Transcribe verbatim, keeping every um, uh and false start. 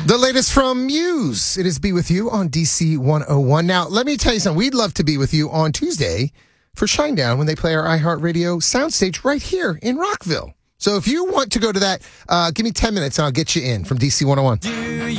The latest from Muse. It is Be With You on D C one oh one. Now, let me tell you something. We'd love to be with you on Tuesday for Shinedown when they play our iHeartRadio soundstage right here in Rockville. So if you want to go to that, uh, give me ten minutes and I'll get you in from D C one oh one.